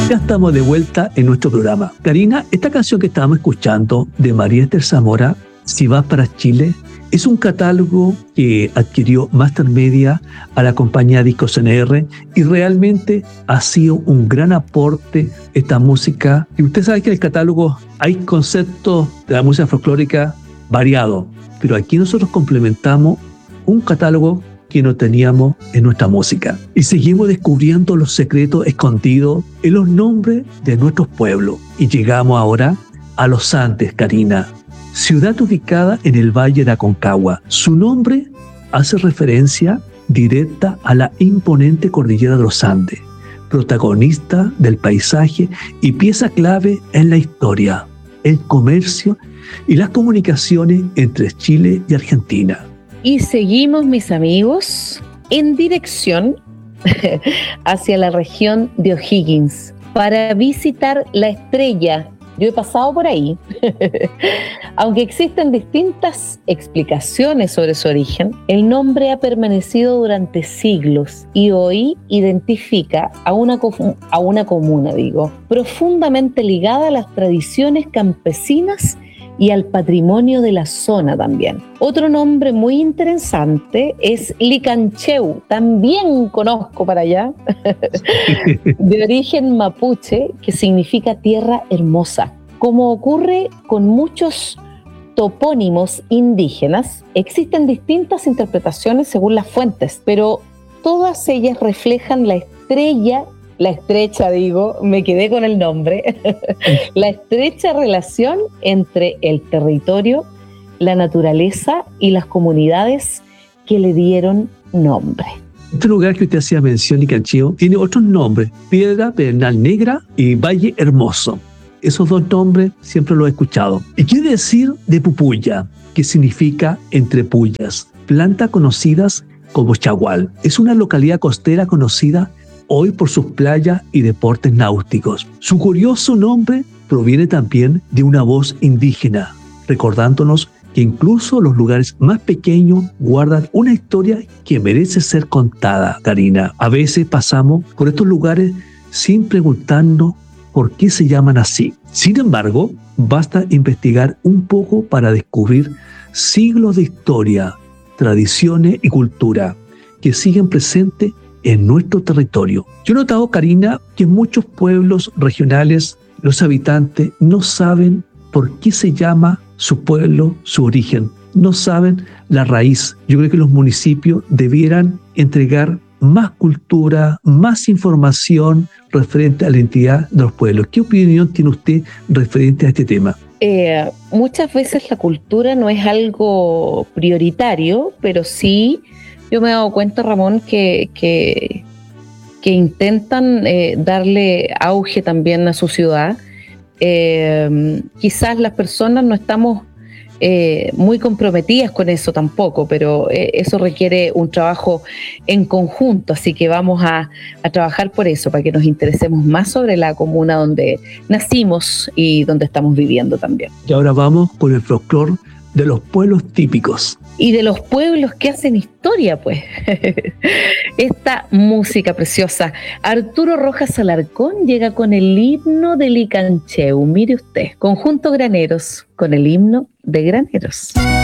Ya estamos de vuelta en nuestro programa. Karina, esta canción que estábamos escuchando de María Esther Zamora, Si vas para Chile, es un catálogo que adquirió Master Media a la compañía Discos NR y realmente ha sido un gran aporte esta música. Y usted sabe que en el catálogo hay conceptos de la música folclórica variados, pero aquí nosotros complementamos un catálogo que no teníamos en nuestra música. Y seguimos descubriendo los secretos escondidos en los nombres de nuestros pueblos. Y llegamos ahora a Los Andes, Karina, ciudad ubicada en el Valle de Aconcagua. Su nombre hace referencia directa a la imponente cordillera de los Andes, protagonista del paisaje y pieza clave en la historia, el comercio y las comunicaciones entre Chile y Argentina. Y seguimos, mis amigos, en dirección hacia la región de O'Higgins para visitar La Estrella. Yo he pasado por ahí. Aunque existen distintas explicaciones sobre su origen, el nombre ha permanecido durante siglos y hoy identifica a una comuna, profundamente ligada a las tradiciones campesinas y al patrimonio de la zona también. Otro nombre muy interesante es Licancheu, también conozco para allá, de origen mapuche, que significa tierra hermosa. Como ocurre con muchos topónimos indígenas, existen distintas interpretaciones según las fuentes, pero todas ellas reflejan la estrecha, me quedé con el nombre, la estrecha relación entre el territorio, la naturaleza y las comunidades que le dieron nombre. Este lugar que usted hacía mención, Licancheo, tiene otros nombres: Piedra Pedernal Negra y Valle Hermoso. Esos dos nombres siempre los he escuchado. ¿Y qué decir de Pupuya, que significa entre pullas? Planta conocidas como chagual. Es una localidad costera conocida hoy por sus playas y deportes náuticos. Su curioso nombre proviene también de una voz indígena, recordándonos que incluso los lugares más pequeños guardan una historia que merece ser contada, Karina. A veces pasamos por estos lugares sin preguntarnos por qué se llaman así. Sin embargo, basta investigar un poco para descubrir siglos de historia, tradiciones y cultura que siguen presentes en nuestro territorio. Yo he notado, Karina, que en muchos pueblos regionales los habitantes no saben por qué se llama su pueblo, su origen. No saben la raíz. Yo creo que los municipios debieran entregar más cultura, más información referente a la identidad de los pueblos. ¿Qué opinión tiene usted referente a este tema? Muchas veces la cultura no es algo prioritario, pero sí yo me he dado cuenta, Ramón, que intentan darle auge también a su ciudad. Quizás las personas no estamos muy comprometidas con eso tampoco, pero eso requiere un trabajo en conjunto, así que vamos a trabajar por eso, para que nos interesemos más sobre la comuna donde nacimos y donde estamos viviendo también. Y ahora vamos con el folclore de los pueblos típicos. Y de los pueblos que hacen historia, pues. Esta música preciosa. Arturo Rojas Alarcón llega con el himno de Licancheu. Mire usted, Conjunto Graneros, con el himno de Graneros.